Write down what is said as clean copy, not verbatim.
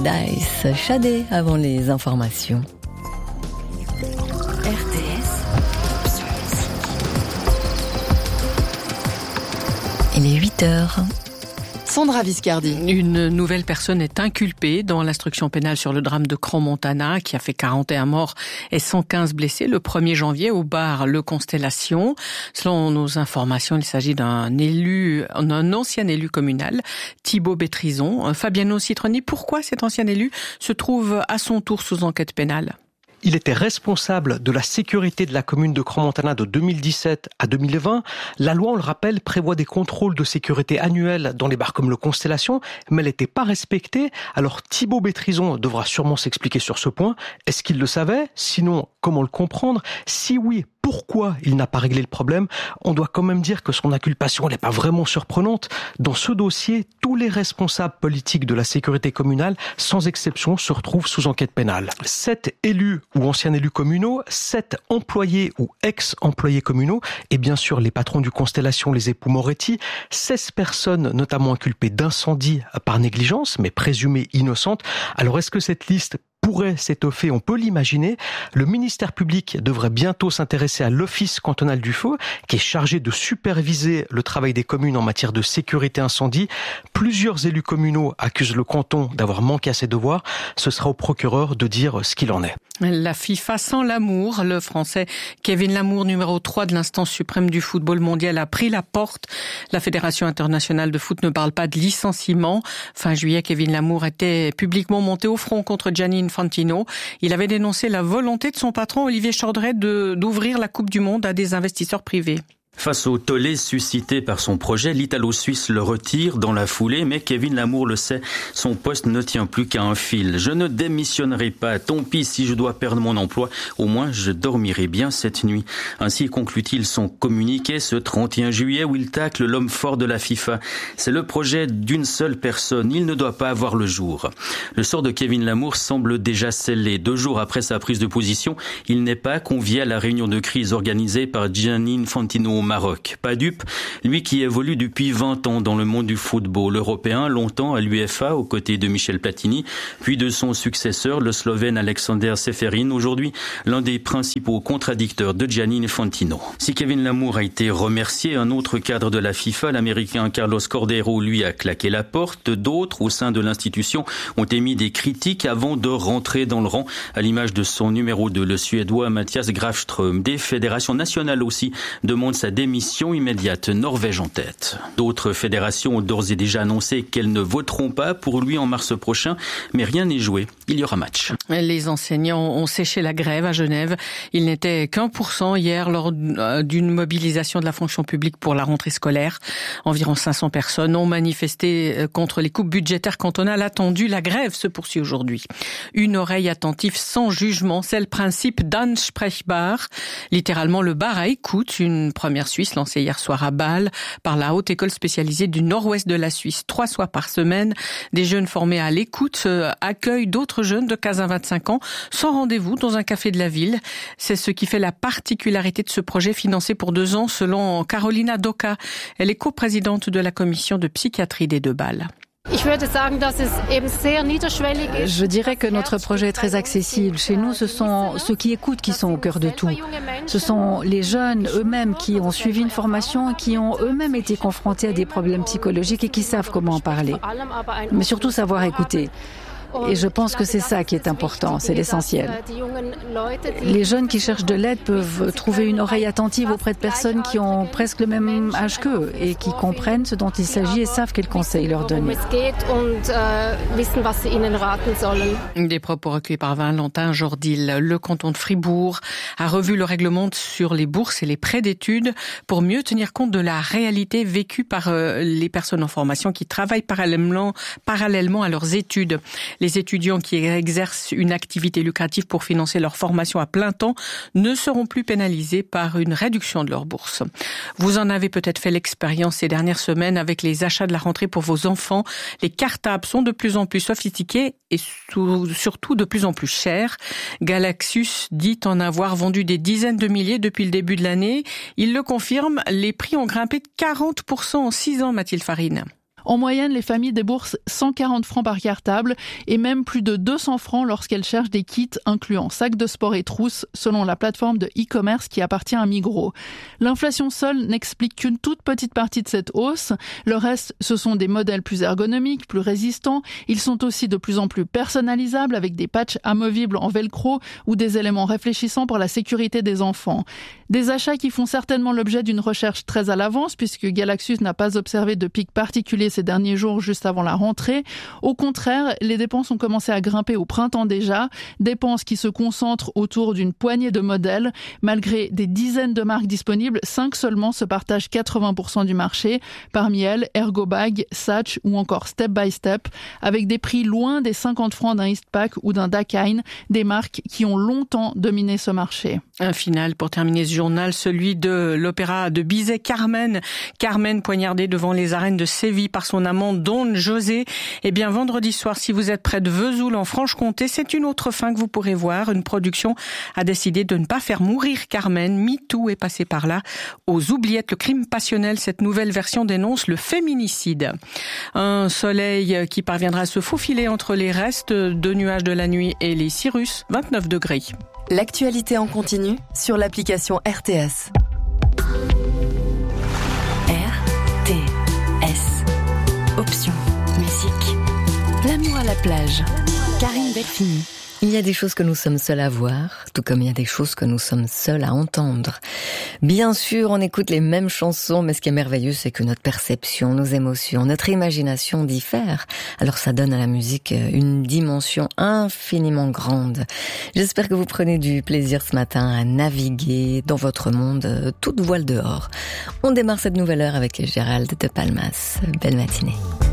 Dice Shadé avant les informations. RTS. Il est 8h. Sandra Viscardi. Une nouvelle personne est inculpée dans l'instruction pénale sur le drame de Crans-Montana qui a fait 41 morts et 115 blessés le 1er janvier au bar Le Constellation. Selon nos informations, il s'agit d'un ancien élu communal, Thibaut Bétrison. Fabiano Citroni, pourquoi cet ancien élu se trouve à son tour sous enquête pénale ? Il était responsable de la sécurité de la commune de Crans-Montana de 2017 à 2020. La loi, on le rappelle, prévoit des contrôles de sécurité annuels dans les bars comme le Constellation, mais elle n'était pas respectée. Alors Thibaut Bétrison devra sûrement s'expliquer sur ce point. Est-ce qu'il le savait ? Sinon, comment le comprendre ? Si oui, pourquoi il n'a pas réglé le problème ? On doit quand même dire que son inculpation n'est pas vraiment surprenante. Dans ce dossier, tous les responsables politiques de la sécurité communale, sans exception, se retrouvent sous enquête pénale. 7 élus ou anciens élus communaux, 7 employés ou ex-employés communaux, et bien sûr les patrons du Constellation, les époux Moretti, 16 personnes notamment inculpées d'incendie par négligence, mais présumées innocentes. Alors est-ce que cette liste pourrait s'étoffer, on peut l'imaginer. Le ministère public devrait bientôt s'intéresser à l'Office cantonal du feu, qui est chargé de superviser le travail des communes en matière de sécurité incendie. Plusieurs élus communaux accusent le canton d'avoir manqué à ses devoirs. Ce sera au procureur de dire ce qu'il en est. La FIFA sans l'amour, le Français Kevin Lamour, numéro 3 de l'instance suprême du football mondial, a pris la porte. La Fédération internationale de foot ne parle pas de licenciement. Fin juillet, Kevin Lamour était publiquement monté au front contre Gianni Infantino. Il avait dénoncé la volonté de son patron Olivier Chaudret d'ouvrir la Coupe du Monde à des investisseurs privés. Face au tollé suscité par son projet, l'Italo-Suisse le retire dans la foulée, mais Kevin Lamour le sait, son poste ne tient plus qu'à un fil. Je ne démissionnerai pas, tant pis si je dois perdre mon emploi, au moins je dormirai bien cette nuit. Ainsi conclut-il son communiqué ce 31 juillet où il tacle l'homme fort de la FIFA. C'est le projet d'une seule personne, il ne doit pas avoir le jour. Le sort de Kevin Lamour semble déjà scellé. 2 jours après sa prise de position, il n'est pas convié à la réunion de crise organisée par Gianni Infantino au Maroc. Pas dupe, lui qui évolue depuis 20 ans dans le monde du football européen, longtemps à l'UEFA aux côtés de Michel Platini, puis de son successeur, le Slovène Alexander Čeferin, aujourd'hui l'un des principaux contradicteurs de Gianni Infantino. Si Kevin Lamour a été remercié, un autre cadre de la FIFA, l'Américain Carlos Cordeiro, lui a claqué la porte. D'autres au sein de l'institution ont émis des critiques avant de rentrer dans le rang, à l'image de son numéro 2, le Suédois Mattias Grafström. Des fédérations nationales aussi demandent sa démission immédiate, Norvège en tête. D'autres fédérations ont d'ores et déjà annoncé qu'elles ne voteront pas pour lui en mars prochain, mais rien n'est joué. Il y aura match. Les enseignants ont séché la grève à Genève. Il n'était qu'1% hier lors d'une mobilisation de la fonction publique pour la rentrée scolaire. Environ 500 personnes ont manifesté contre les coupes budgétaires cantonales attendues. La grève se poursuit aujourd'hui. Une oreille attentive sans jugement, c'est le principe d'Ansprechbar. Littéralement le bar à écoute, une première Suisse lancée hier soir à Bâle par la Haute École spécialisée du Nord-Ouest de la Suisse. 3 soirs par semaine, des jeunes formés à l'écoute accueillent d'autres jeunes de 15 à 25 ans sans rendez-vous dans un café de la ville. C'est ce qui fait la particularité de ce projet financé pour 2 ans selon Carolina Doka. Elle est coprésidente de la commission de psychiatrie des 2 Bâles. Je dirais que notre projet est très accessible. Chez nous, ce sont ceux qui écoutent qui sont au cœur de tout. Ce sont les jeunes eux-mêmes qui ont suivi une formation et qui ont eux-mêmes été confrontés à des problèmes psychologiques et qui savent comment en parler. Mais surtout savoir écouter. Et je pense que c'est ça qui est important, c'est l'essentiel. Les jeunes qui cherchent de l'aide peuvent trouver une oreille attentive auprès de personnes qui ont presque le même âge qu'eux et qui comprennent ce dont il s'agit et savent quels conseils leur donner. Des propos recueillis par Valentin Jordil. Le canton de Fribourg a revu le règlement sur les bourses et les prêts d'études pour mieux tenir compte de la réalité vécue par les personnes en formation qui travaillent parallèlement à leurs études. Les étudiants qui exercent une activité lucrative pour financer leur formation à plein temps ne seront plus pénalisés par une réduction de leur bourse. Vous en avez peut-être fait l'expérience ces dernières semaines avec les achats de la rentrée pour vos enfants. Les cartables sont de plus en plus sophistiqués et surtout de plus en plus chers. Galaxus dit en avoir vendu des dizaines de milliers depuis le début de l'année. Il le confirme, les prix ont grimpé de 40% en 6 ans, Mathilde Farine. En moyenne, les familles déboursent 140 francs par cartable et même plus de 200 francs lorsqu'elles cherchent des kits incluant sacs de sport et trousses, selon la plateforme de e-commerce qui appartient à Migros. L'inflation seule n'explique qu'une toute petite partie de cette hausse. Le reste, ce sont des modèles plus ergonomiques, plus résistants. Ils sont aussi de plus en plus personnalisables avec des patchs amovibles en velcro ou des éléments réfléchissants pour la sécurité des enfants. Des achats qui font certainement l'objet d'une recherche très à l'avance puisque Galaxus n'a pas observé de pic particulier ces derniers jours juste avant la rentrée. Au contraire, les dépenses ont commencé à grimper au printemps déjà, dépenses qui se concentrent autour d'une poignée de modèles. Malgré des dizaines de marques disponibles, 5 seulement se partagent 80% du marché. Parmi elles, Ergobag, Satch ou encore Step by Step, avec des prix loin des 50 francs d'un Eastpak ou d'un Dakine, des marques qui ont longtemps dominé ce marché. Un final pour terminer ce journal, celui de l'opéra de Bizet Carmen. Carmen poignardée devant les arènes de Séville par son amant Don José. Eh bien, vendredi soir, si vous êtes près de Vesoul en Franche-Comté, c'est une autre fin que vous pourrez voir. Une production a décidé de ne pas faire mourir Carmen. MeToo est passé par là. Aux oubliettes, le crime passionnel, cette nouvelle version dénonce le féminicide. Un soleil qui parviendra à se faufiler entre les restes de nuages de la nuit et les cirrus, 29 degrés. L'actualité en continu sur l'application RTS. RTS. Option. Musique. L'amour à la plage. Karine Delphini. Il y a des choses que nous sommes seuls à voir, tout comme il y a des choses que nous sommes seuls à entendre. Bien sûr, on écoute les mêmes chansons, mais ce qui est merveilleux, c'est que notre perception, nos émotions, notre imagination diffèrent. Alors ça donne à la musique une dimension infiniment grande. J'espère que vous prenez du plaisir ce matin à naviguer dans votre monde, toute voile dehors. On démarre cette nouvelle heure avec Gérald de Palmas. Belle matinée.